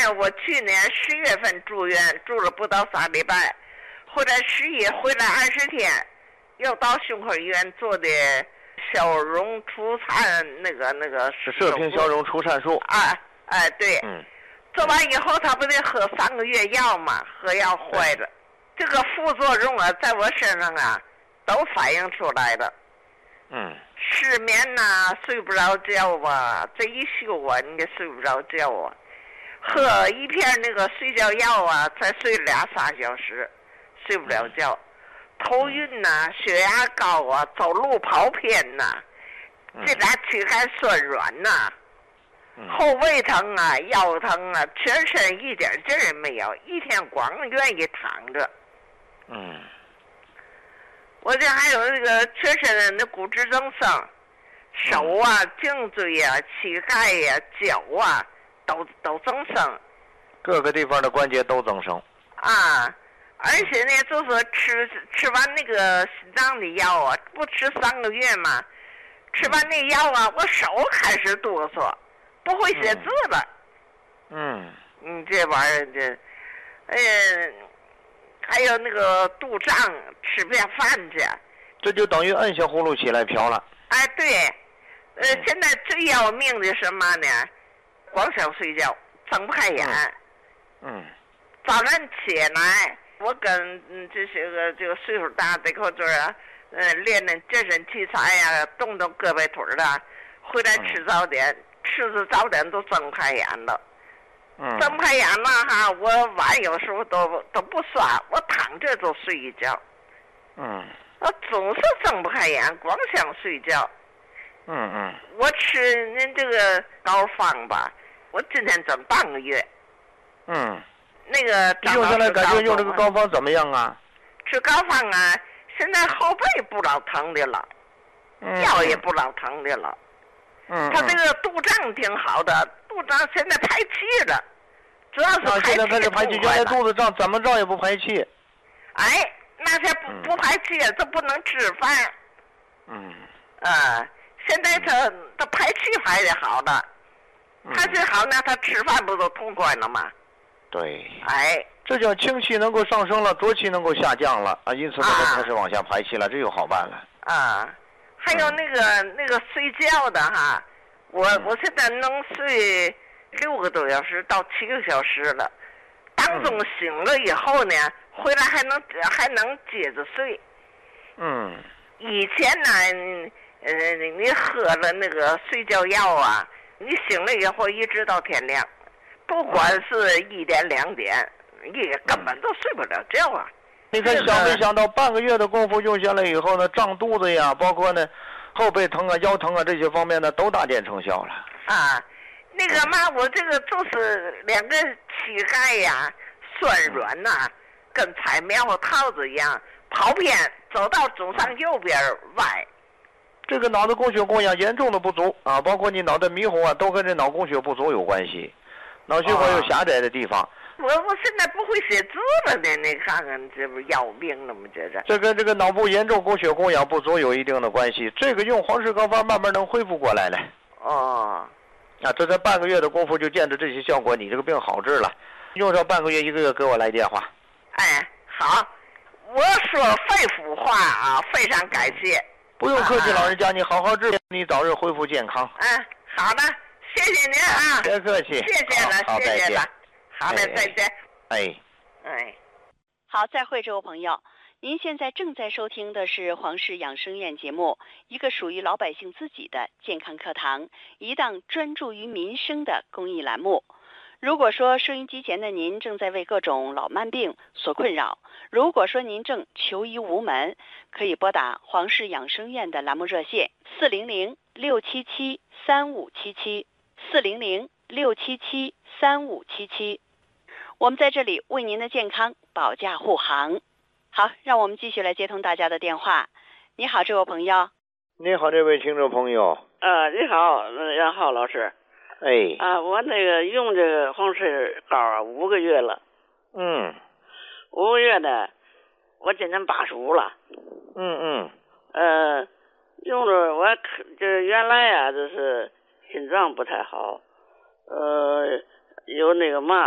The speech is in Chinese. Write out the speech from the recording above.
我去年10月份住院，住了不到3礼拜，回来11回来20天，又到胸口医院做的消融除颤那个是射频消融除颤术。 对。做完以后他不得喝3个月药嘛，喝药坏了，这个副作用啊，在我身上啊都反映出来了。失眠呐，睡不着觉啊，这一宿啊，你也睡不着觉啊。喝一片那个睡觉药啊，才睡2-3小时，睡不了觉。头晕呐，血压高啊，走路跑偏呐，这俩躯干酸软呐。后背疼啊，腰疼啊，全身一点劲儿没有，一天光愿意躺着。我这还有那个全身的骨质增生，手啊、颈椎啊、膝盖呀、脚啊，都增生。 各个地方的关节都增生。 而且呢，就是吃完那个心脏的药啊，不吃3个月嘛，吃完那药啊，我手开始哆嗦。不会写字了。这玩意儿还有那个肚胀，吃不下饭去。 这就等于摁下葫芦起来瓢了。 对。现在最要命的什么呢？光想睡觉，睁不开眼。早上起来，我跟这些个岁数大的口嘴啊，练健身器材呀，动动胳膊腿的，回来吃早点。吃着早点都睁不开眼了，睁不开眼了哈，我碗有时候都不刷，我躺着就睡一觉。我总是睁不开眼，光想睡觉。我吃您这个膏方吧，我今天整半个月。那个用下来感觉用这个膏方怎么样啊？ 吃膏方啊，现在后背不老疼的了，腰也不老疼的了。他这个肚胀挺好的，肚胀现在排气了，主要是排气。 现在开始排气，原来肚子胀怎么胀也不排气。 那些不排气，这不能吃饭。现在他排气排的好了，排气好呢，他吃饭不都痛快了吗？ 对。这叫清气能够上升了，浊气能够下降了啊，因此它就开始往下排气了，这就好办了。 还有那个睡觉的哈，我现在能睡6个多小时到7个小时了，当中醒了以后呢，回来还能接着睡。以前呢，你喝了那个睡觉药啊，你醒了以后一直到天亮，不管是1点2点，你根本都睡不了觉啊。 你看想没想到半个月的功夫用下来以后呢，胀肚子呀，包括呢后背疼啊、腰疼啊这些方面呢，都大见成效了。 那个嘛，我这个就是2个膝盖呀酸软呐，跟踩棉花套子一样，跑偏，走到总上右边歪。 这个脑子供血供氧严重的不足啊，包括你脑袋迷糊啊，都跟这脑供血不足有关系，脑血管有狭窄的地方。 我现在不会写字了呢，你看看这不要命了吗？ 这跟这个脑部严重供血供氧不足有一定的关系，这个用黄氏膏方慢慢能恢复过来了。这才半个月的功夫就见着这些效果，你这个病好治了。用上半个月1个月给我来电话。 好，我说肺腑话啊，非常感谢。 不用客气，老人家，你好好治，你早日恢复健康。 好的，谢谢您啊。 别客气。 谢谢了，谢谢了。好的，再见。 好，再会，这位朋友。您现在正在收听的是黄氏养生院节目，一个属于老百姓自己的健康课堂，一档专注于民生的公益栏目。如果说收音机前的您正在为各种老慢病所困扰，如果说您正求医无门，可以拨打黄氏养生院的栏目热线400-677-3577，400-677-3577。我们在这里为您的健康保驾护航。好，让我们继续来接通大家的电话。你好，这位朋友。 你好，这位听众朋友。 你好，杨浩老师。我那个用这个黄氏膏啊5个月了。5个月呢，我今年85了。用着我这原来啊，就是心脏不太好，有那个嘛。